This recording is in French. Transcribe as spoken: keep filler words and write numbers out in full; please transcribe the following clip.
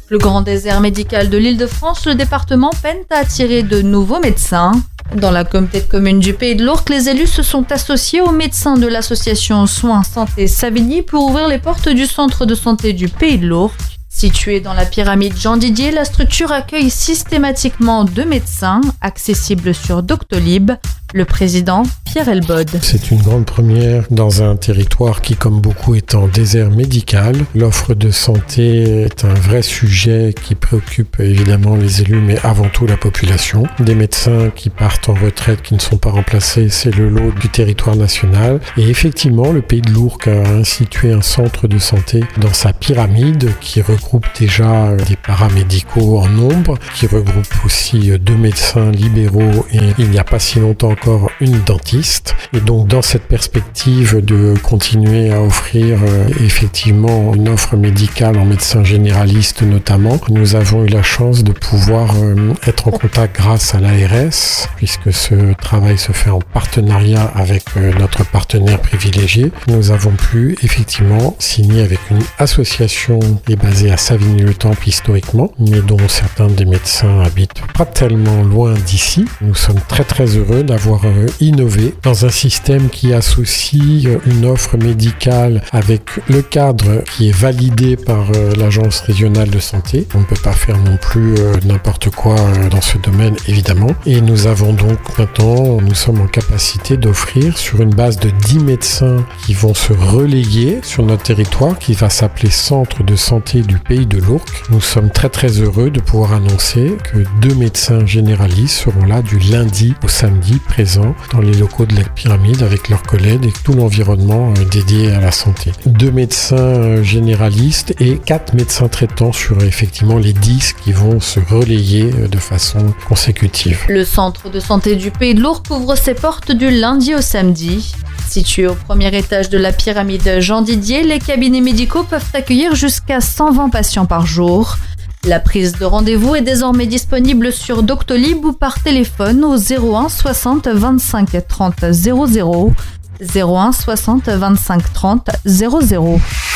Le grand désert médical de l'Île-de-France, le département peine à attirer de nouveaux médecins. Dans la communauté de communes du Pays de l'Ourcq, les élus se sont associés aux médecins de l'association Soins Santé Savigny pour ouvrir les portes du centre de santé du Pays de l'Ourcq. Située dans la pyramide Jean Didier, la structure accueille systématiquement deux médecins, accessibles sur Doctolib. Le président, Pierre Elbod. C'est une grande première dans un territoire qui, comme beaucoup, est en désert médical. L'offre de santé est un vrai sujet qui préoccupe évidemment les élus, mais avant tout la population. Des médecins qui partent en retraite, qui ne sont pas remplacés, c'est le lot du territoire national. Et effectivement, le Pays de l'Ourcq a institué un centre de santé dans sa pyramide qui regroupe déjà des paramédicaux en nombre, qui regroupe aussi deux médecins libéraux et il n'y a pas si longtemps encore une dentiste. Et donc dans cette perspective de continuer à offrir euh, effectivement une offre médicale en médecins généralistes notamment, nous avons eu la chance de pouvoir euh, être en contact grâce à l'A R S, puisque ce travail se fait en partenariat avec euh, notre partenaire privilégié. Nous avons pu effectivement signer avec une association qui est basée à Savigny-le-Temple historiquement, mais dont certains des médecins habitent pas tellement loin d'ici. Nous sommes très très heureux d'avoir innové dans un système qui associe une offre médicale avec le cadre qui est validé par l'Agence régionale de santé. On ne peut pas faire non plus n'importe quoi dans ce domaine, évidemment. Et nous avons donc maintenant, nous sommes en capacité d'offrir sur une base de dix médecins qui vont se relayer sur notre territoire, qui va s'appeler Centre de santé du Pays de l'Ourcq. Nous sommes très très heureux de pouvoir annoncer que deux médecins généralistes seront là du lundi au samedi, présents dans les locaux de la pyramide avec leurs collègues et tout l'environnement dédié à la santé. Deux médecins généralistes et quatre médecins traitants sur effectivement les dix qui vont se relayer de façon consécutive. Le centre de santé du Pays de l'Ourcq ouvre ses portes du lundi au samedi. Situé au premier étage de la pyramide Jean Didier, les cabinets médicaux peuvent accueillir jusqu'à cent vingt patients par jour. La prise de rendez-vous est désormais disponible sur Doctolib ou par téléphone au zéro un soixante vingt-cinq trente zéro zéro, zéro un soixante vingt-cinq trente zéro zéro.